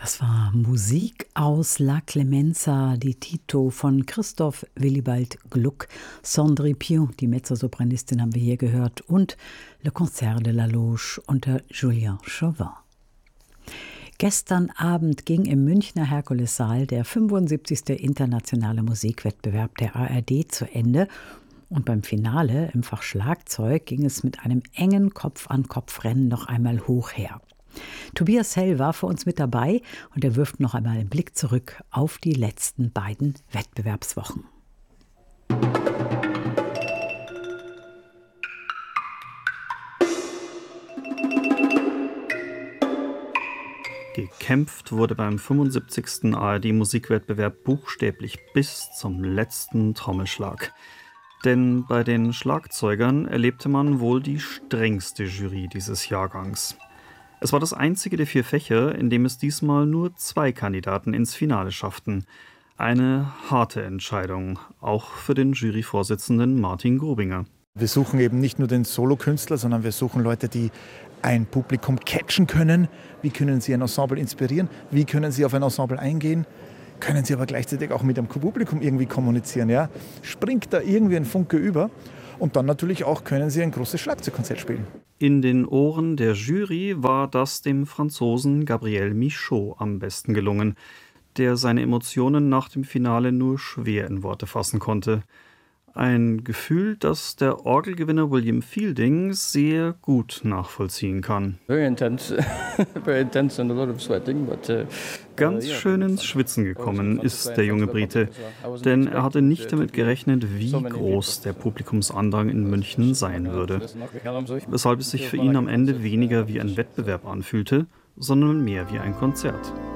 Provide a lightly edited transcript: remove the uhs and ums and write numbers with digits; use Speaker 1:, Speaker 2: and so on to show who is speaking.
Speaker 1: Das war Musik aus La Clemenza di Tito von Christoph Willibald Gluck. Sandrine Pion, die Mezzosopranistin, haben wir hier gehört. Und Le Concert de la Loge unter Julien Chauvin. Gestern Abend ging im Münchner Herkulessaal der 75. internationale Musikwettbewerb der ARD zu Ende. Und beim Finale im Fach Schlagzeug ging es mit einem engen Kopf-an-Kopf-Rennen noch einmal hoch her. Tobias Hell war für uns mit dabei und er wirft noch einmal einen Blick zurück auf die letzten beiden Wettbewerbswochen.
Speaker 2: Gekämpft wurde beim 75. ARD-Musikwettbewerb buchstäblich bis zum letzten Trommelschlag. Denn bei den Schlagzeugern erlebte man wohl die strengste Jury dieses Jahrgangs. Es war das einzige der 4 Fächer, in dem es diesmal nur 2 Kandidaten ins Finale schafften. Eine harte Entscheidung, auch für den Juryvorsitzenden Martin Grobinger.
Speaker 3: Wir suchen eben nicht nur den Solokünstler, sondern wir suchen Leute, die ein Publikum catchen können. Wie können sie ein Ensemble inspirieren? Wie können sie auf ein Ensemble eingehen? Können sie aber gleichzeitig auch mit dem Publikum irgendwie kommunizieren? Ja? Springt da irgendwie ein Funke über? Und dann natürlich auch können sie ein großes Schlagzeugkonzert spielen.
Speaker 2: In den Ohren der Jury war das dem Franzosen Gabriel Michaud am besten gelungen, der seine Emotionen nach dem Finale nur schwer in Worte fassen konnte. Ein Gefühl, das der Orgelgewinner William Fielding sehr gut nachvollziehen kann. Ganz schön ins Schwitzen gekommen ist der junge Brite, denn er hatte nicht damit gerechnet, wie groß der Publikumsandrang in München sein würde. Weshalb es sich für ihn am Ende weniger wie ein Wettbewerb anfühlte, sondern mehr wie ein Konzert.